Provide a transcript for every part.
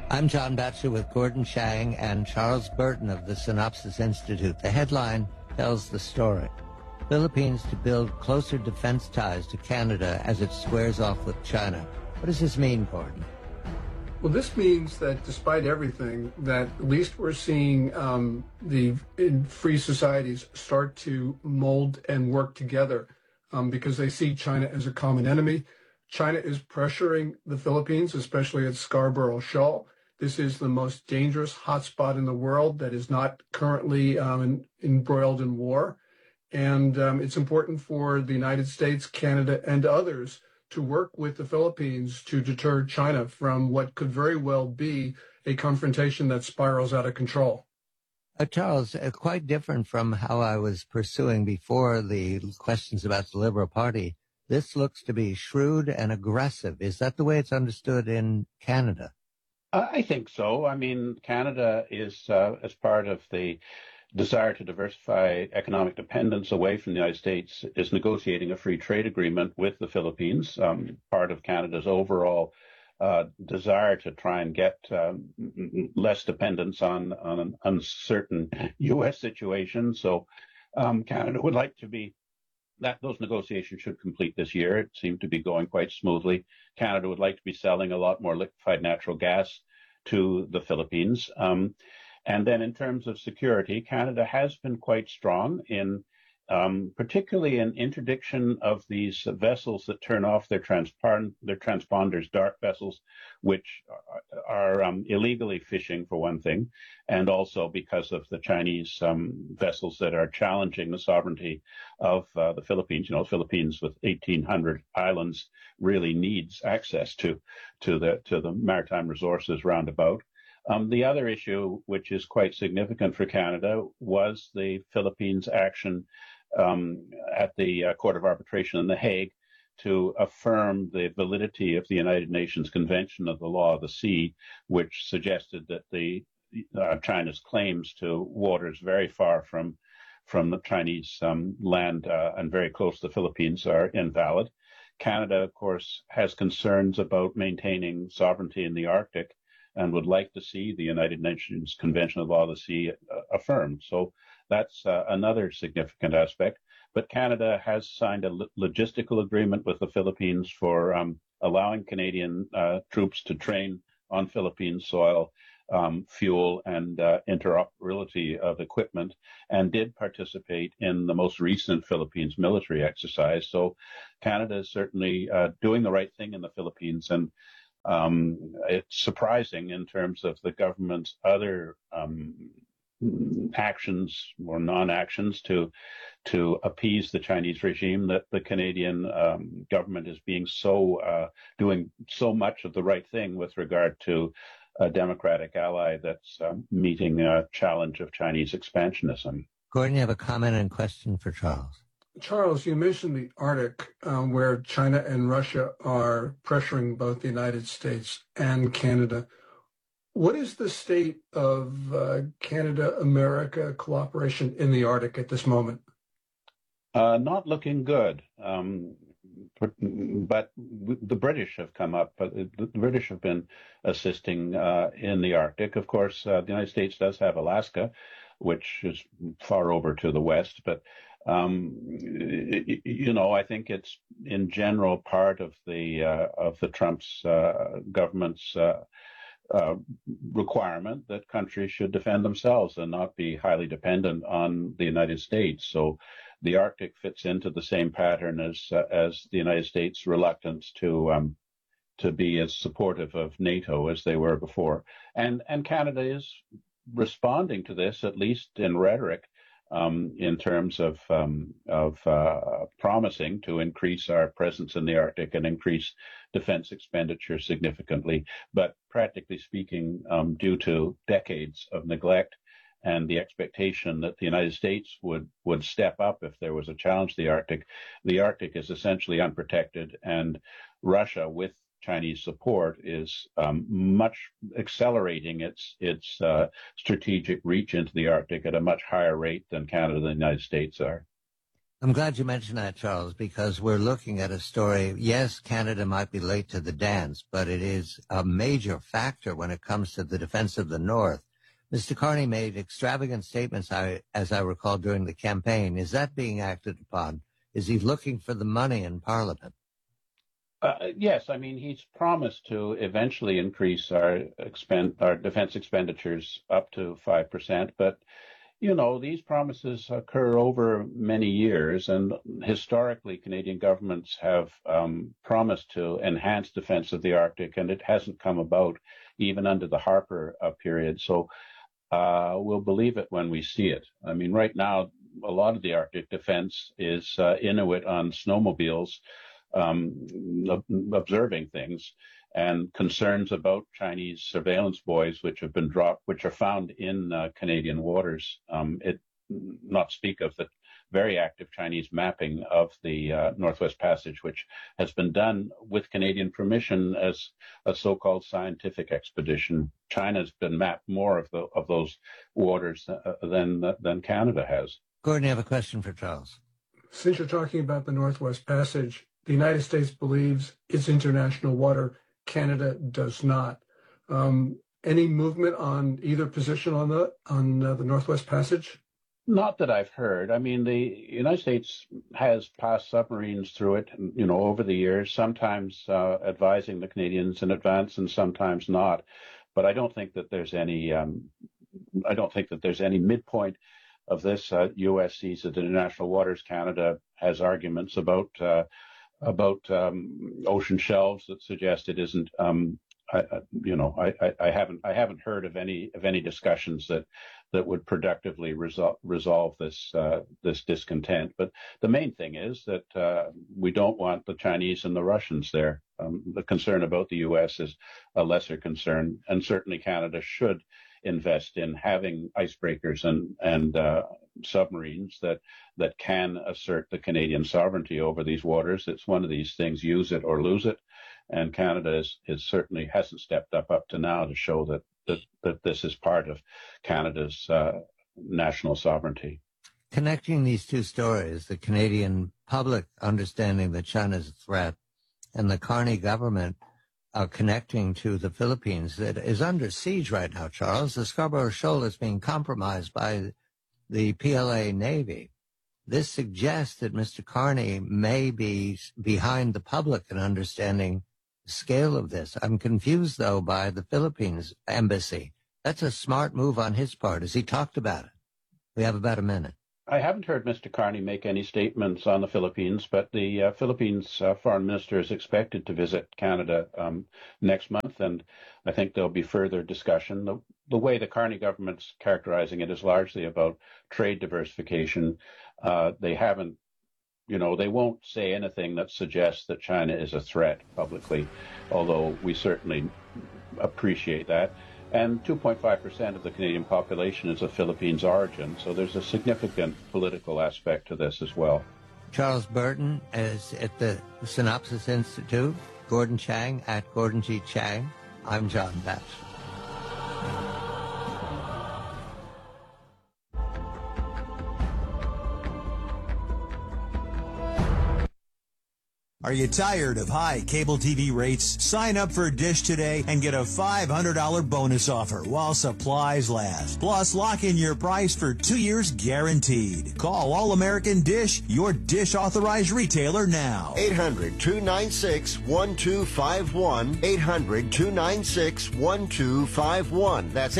I'm John Batchelor with Gordon Chang and Charles Burton of the Synopsis Institute. The headline tells the story. Philippines to build closer defense ties to Canada as it squares off with China. What does this mean, Gordon? Well, this means that despite everything, that at least we're seeing the free societies start to mold and work together because they see China as a common enemy. China is pressuring the Philippines, especially at Scarborough Shoal. This is the most dangerous hotspot in the world that is not currently embroiled in war. And it's important for the United States, Canada, and others to work with the Philippines to deter China from what could very well be a confrontation that spirals out of control. Charles, quite different from how I was pursuing before the questions about the Liberal Party. This looks to be shrewd and aggressive. Is that the way it's understood in Canada? I think so. I mean, Canada is, as part of the desire to diversify economic dependence away from the United States, is negotiating a free trade agreement with the Philippines, part of Canada's overall desire to try and get less dependence on an uncertain U.S. situation. So Canada would like to be that those negotiations should complete this year. It seemed to be going quite smoothly. Canada would like to be selling a lot more liquefied natural gas to the Philippines. And then in terms of security, Canada has been quite strong in particularly in interdiction of these vessels that turn off their transponders, dark vessels, which are illegally fishing, for one thing, and also because of the Chinese vessels that are challenging the sovereignty of the Philippines. You know, the Philippines with 1,800 islands really needs access to the maritime resources roundabout. The other issue, which is quite significant for Canada, was the Philippines' action at the Court of Arbitration in The Hague to affirm the validity of the United Nations Convention of the Law of the Sea, which suggested that China's claims to waters very far from the Chinese land and very close to the Philippines are invalid. Canada, of course, has concerns about maintaining sovereignty in the Arctic and would like to see the United Nations Convention of the Law of the Sea affirmed. So that's another significant aspect. But Canada has signed a logistical agreement with the Philippines for allowing Canadian troops to train on Philippine soil, fuel and interoperability of equipment, and did participate in the most recent Philippines military exercise. So Canada is certainly doing the right thing in the Philippines, and it's surprising in terms of the government's other actions or non-actions to appease the Chinese regime that the Canadian government is being doing so much of the right thing with regard to a democratic ally that's meeting a challenge of Chinese expansionism. Gordon, you have a comment and question for Charles. Charles, you mentioned the Arctic, where China and Russia are pressuring both the United States and Canada. What is the state of Canada-America cooperation in the Arctic at this moment? Not looking good. But the British have come up. The British have been assisting in the Arctic. Of course, the United States does have Alaska, which is far over to the west, but I think it's in general part of the Trump's government's requirement that countries should defend themselves and not be highly dependent on the United States. So the Arctic fits into the same pattern as the United States' reluctance to be as supportive of NATO as they were before. And Canada is responding to this, at least in rhetoric, in terms of promising to increase our presence in the Arctic and increase defense expenditure significantly. But practically speaking, due to decades of neglect and the expectation that the United States would step up if there was a challenge to the Arctic is essentially unprotected, and Russia, with Chinese support, is much accelerating its strategic reach into the Arctic at a much higher rate than Canada and the United States are. I'm glad you mentioned that, Charles, because we're looking at a story. Yes, Canada might be late to the dance, but it is a major factor when it comes to the defense of the North. Mr. Carney made extravagant statements, as I recall, during the campaign. Is that being acted upon? Is he looking for the money in Parliament? Yes, I mean, he's promised to eventually increase our defense expenditures up to 5%, but these promises occur over many years, and historically, Canadian governments have promised to enhance defense of the Arctic, and it hasn't come about even under the Harper period. So we'll believe it when we see it. I mean, right now, a lot of the Arctic defense is Inuit on snowmobiles observing things, and concerns about Chinese surveillance buoys, which have been dropped, which are found in Canadian waters. Not speak of the very active Chinese mapping of the Northwest Passage, which has been done with Canadian permission as a so-called scientific expedition. China's been mapped more of those waters than Canada has. Gordon, you have a question for Charles. Since you're talking about the Northwest Passage, the United States believes it's international water. Canada does not. Any movement on either position on the Northwest Passage? Not that I've heard. I mean, the United States has passed submarines through it, over the years, sometimes advising the Canadians in advance and sometimes not. But I don't think that there's any. I don't think that there's any midpoint of this. U.S. sees it international waters. Canada has arguments about ocean shelves that suggest it isn't. I haven't heard of any discussions that would productively resolve this discontent. But the main thing is that we don't want the Chinese and the Russians there. The concern about the U.S. is a lesser concern, and certainly Canada should invest in having icebreakers and submarines that can assert the Canadian sovereignty over these waters. It's one of these things: use it or lose it. And Canada is certainly hasn't stepped up to now to show that this is part of Canada's national sovereignty. Connecting these two stories, the Canadian public understanding that China is a threat and the Carney government connecting to the Philippines that is under siege right now, Charles. The Scarborough Shoal is being compromised by the PLA Navy. This suggests that Mr. Carney may be behind the public in understanding the scale of this. I'm confused, though, by the Philippines embassy. That's a smart move on his part. Has he talked about it? We have about a minute. I haven't heard Mr. Carney make any statements on the Philippines, but the Philippines foreign minister is expected to visit Canada next month, and I think there'll be further discussion. The way the Carney government's characterizing it is largely about trade diversification. They haven't, they won't say anything that suggests that China is a threat publicly, although we certainly appreciate that. And 2.5% of the Canadian population is of Philippines origin, so there's a significant political aspect to this as well. Charles Burton is at the Synopsis Institute. Gordon Chang at Gordon G. Chang. I'm John Batchelor. Are you tired of high cable TV rates? Sign up for Dish today and get a $500 bonus offer while supplies last. Plus, lock in your price for 2 years guaranteed. Call All-American Dish, your Dish authorized retailer now. 800-296-1251. 800-296-1251. That's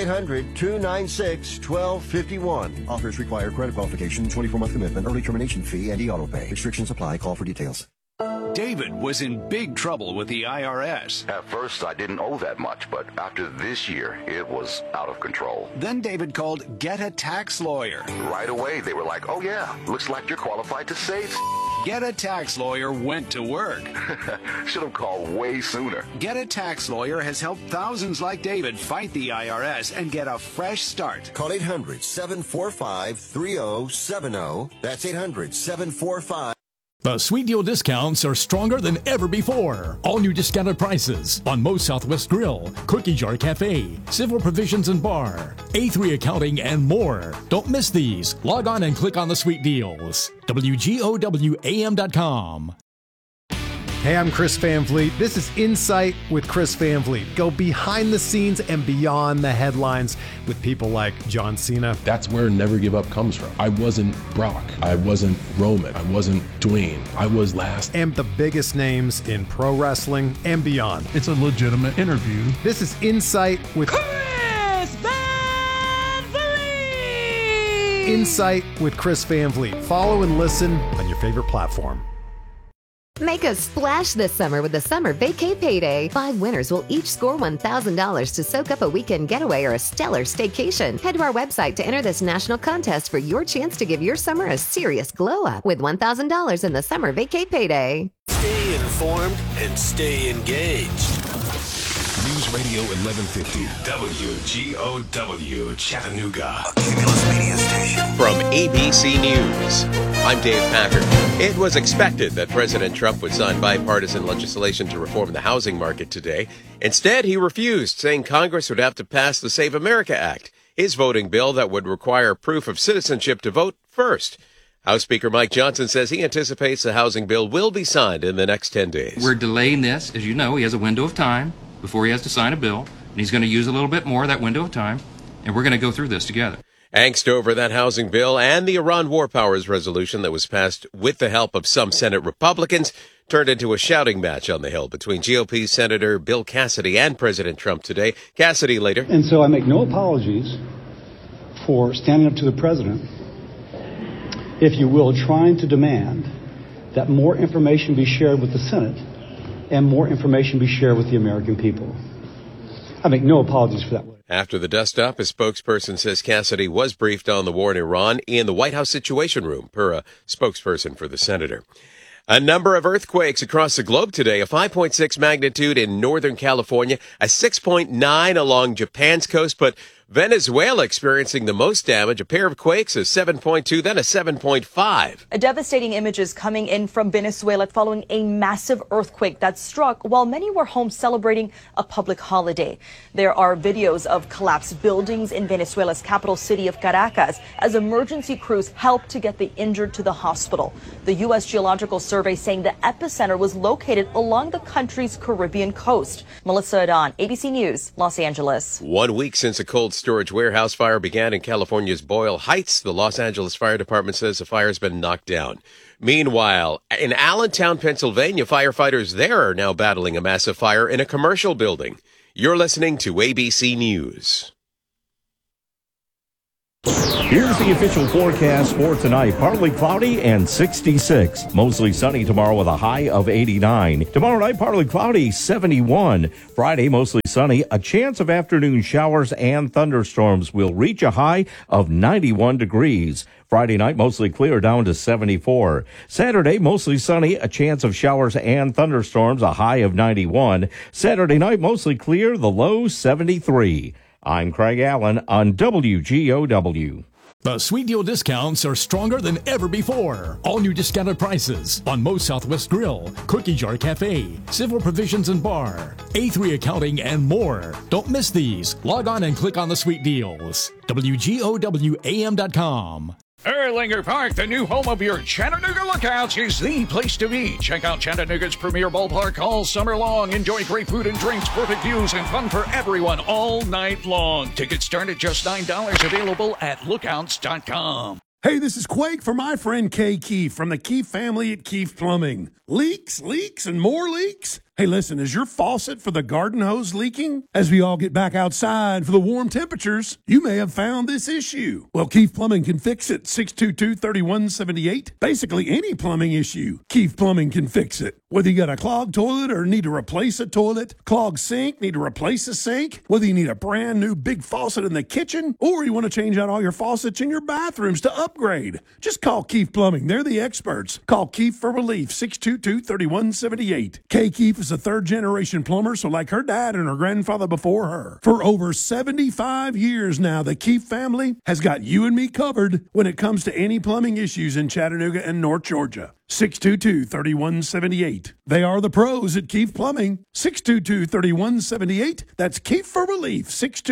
800-296-1251. Offers require credit qualification, 24-month commitment, early termination fee, and e-auto pay. Restrictions apply. Call for details. David was in big trouble with the IRS. At first, I didn't owe that much, but after this year, it was out of control. Then David called Get a Tax Lawyer. Right away, they were like, oh yeah, looks like you're qualified to save. Get a Tax Lawyer went to work. Should have called way sooner. Get a Tax Lawyer has helped thousands like David fight the IRS and get a fresh start. Call 800-745-3070. That's 800-745 The Sweet Deal discounts are stronger than ever before. All new discounted prices on Moe's Southwest Grill, Cookie Jar Cafe, Civil Provisions and Bar, A3 Accounting, and more. Don't miss these. Log on and click on the Sweet Deals. WGOWAM.com. Hey, I'm Chris Van Vliet. This is Insight with Chris Van Vliet. Go behind the scenes and beyond the headlines with people like John Cena. That's where Never Give Up comes from. I wasn't Brock. I wasn't Roman. I wasn't Dwayne. I was last. And the biggest names in pro wrestling and beyond. It's a legitimate interview. This is Insight with Chris Van Vliet. Insight with Chris Van Vliet. Follow and listen on your favorite platform. Make a splash this summer with the Summer Vacay Payday. 5 winners will each score $1,000 to soak up a weekend getaway or a stellar staycation. Head to our website to enter this national contest for your chance to give your summer a serious glow-up with $1,000 in the Summer Vacay Payday. Stay informed and stay engaged. News Radio 1150 WGOW Chattanooga, a Cumulus media station. From ABC News, I'm Dave Packer. It was expected that President Trump would sign bipartisan legislation to reform the housing market today. Instead, he refused, saying Congress would have to pass the Save America Act, his voting bill that would require proof of citizenship to vote first. House Speaker Mike Johnson says he anticipates the housing bill will be signed in the next 10 days. We're delaying this. As you know, he has a window of time before he has to sign a bill, and he's going to use a little bit more of that window of time, and we're going to go through this together. Angst over that housing bill and the Iran War Powers resolution that was passed with the help of some Senate Republicans turned into a shouting match on the Hill between GOP Senator Bill Cassidy and President Trump today. Cassidy later. And so I make no apologies for standing up to the president, if you will, trying to demand that more information be shared with the Senate and more information be shared with the American people. I make no apologies for that. After the dust-up, a spokesperson says Cassidy was briefed on the war in Iran in the White House Situation Room, per a spokesperson for the senator. A number of earthquakes across the globe today, a 5.6 magnitude in Northern California, a 6.9 along Japan's coast, but Venezuela experiencing the most damage, a pair of quakes, a 7.2, then a 7.5. A devastating images coming in from Venezuela following a massive earthquake that struck while many were home celebrating a public holiday. There are videos of collapsed buildings in Venezuela's capital city of Caracas as emergency crews help to get the injured to the hospital. The U.S. Geological Survey saying the epicenter was located along the country's Caribbean coast. Melissa Adon, ABC News, Los Angeles. 1 week since a cold storage warehouse fire began in California's Boyle Heights, the Los Angeles Fire Department says the fire has been knocked down. Meanwhile, in Allentown, Pennsylvania, firefighters there are now battling a massive fire in a commercial building. You're listening to ABC News. Here's the official forecast for tonight. Partly cloudy and 66. Mostly sunny tomorrow with a high of 89. Tomorrow night, partly cloudy, 71. Friday, mostly sunny. A chance of afternoon showers and thunderstorms will reach a high of 91 degrees. Friday night, mostly clear, down to 74. Saturday, mostly sunny. A chance of showers and thunderstorms, a high of 91. Saturday night, mostly clear, the low 73. I'm Craig Allen on WGOW. The Sweet Deal discounts are stronger than ever before. All new discounted prices on Moe's Southwest Grill, Cookie Jar Cafe, Civil Provisions and Bar, A3 Accounting, and more. Don't miss these. Log on and click on the Sweet Deals. WGOWAM.com. Erlanger Park, the new home of your Chattanooga Lookouts, is the place to be. Check out Chattanooga's premier ballpark all summer long. Enjoy great food and drinks, perfect views, and fun for everyone all night long. Tickets start at just $9, available at lookouts.com. Hey, this is Quake for my friend Kay Keefe from the Keefe family at Keefe Plumbing. Leaks, and more leaks? Hey, listen, is your faucet for the garden hose leaking? As we all get back outside for the warm temperatures, you may have found this issue. Well, Keefe Plumbing can fix it. 622-3178. Basically, any plumbing issue, Keefe Plumbing can fix it. Whether you got a clogged toilet or need to replace a toilet, clogged sink, need to replace a sink, whether you need a brand new big faucet in the kitchen, or you want to change out all your faucets in your bathrooms to upgrade, just call Keefe Plumbing. They're the experts. Call Keefe for relief. 622-3178. Kay Keefe is a third-generation plumber, so like her dad and her grandfather before her. For over 75 years now, the Keefe family has got you and me covered when it comes to any plumbing issues in Chattanooga and North Georgia. 622-3178. They are the pros at Keefe Plumbing. 622-3178. That's Keefe for Relief.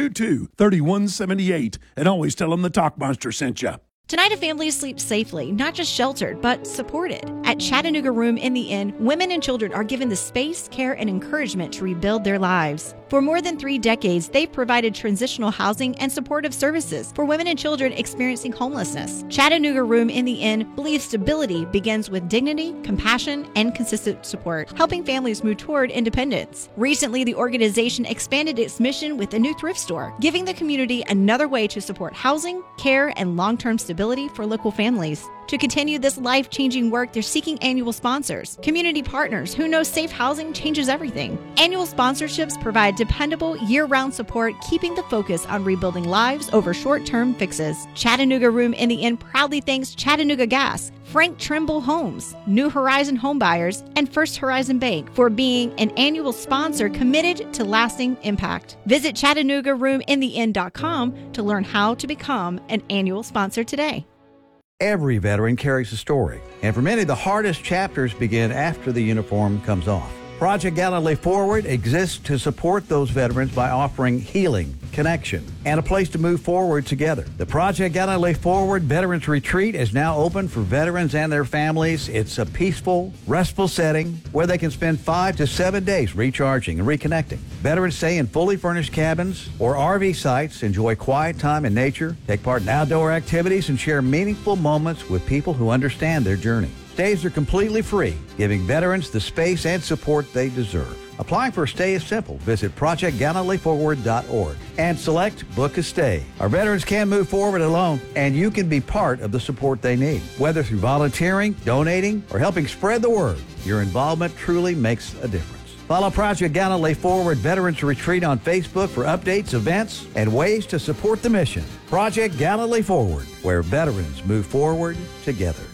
622-3178. And always tell them the Talk Monster sent you. Tonight, a family sleeps safely, not just sheltered, but supported. At Chattanooga Room in the Inn, women and children are given the space, care, and encouragement to rebuild their lives. For more than 3 decades, they've provided transitional housing and supportive services for women and children experiencing homelessness. Chattanooga Room in the Inn believes stability begins with dignity, compassion, and consistent support, helping families move toward independence. Recently, the organization expanded its mission with a new thrift store, giving the community another way to support housing, care, and long-term stability for local families. To continue this life-changing work, they're seeking annual sponsors, community partners who know safe housing changes everything. Annual sponsorships provide dependable, year-round support, keeping the focus on rebuilding lives over short-term fixes. Chattanooga Room in the Inn proudly thanks Chattanooga Gas, Frank Trimble Homes, New Horizon Homebuyers, and First Horizon Bank for being an annual sponsor committed to lasting impact. Visit ChattanoogaRoomInTheInn.com to learn how to become an annual sponsor today. Every veteran carries a story, and for many, the hardest chapters begin after the uniform comes off. Project Gallantly Forward exists to support those veterans by offering healing, connection, and a place to move forward together. The Project Gallantly Forward Veterans Retreat is now open for veterans and their families. It's a peaceful, restful setting where they can spend 5 to 7 days recharging and reconnecting. Veterans stay in fully furnished cabins or RV sites, enjoy quiet time in nature, take part in outdoor activities, and share meaningful moments with people who understand their journey. Stays are completely free, giving veterans the space and support they deserve. Applying for a stay is simple. Visit ProjectGallantlyForward.org and select Book a Stay. Our veterans can't move forward alone, and you can be part of the support they need. Whether through volunteering, donating, or helping spread the word, your involvement truly makes a difference. Follow Project Gallantly Forward Veterans Retreat on Facebook for updates, events, and ways to support the mission. Project Gallantly Forward, where veterans move forward together.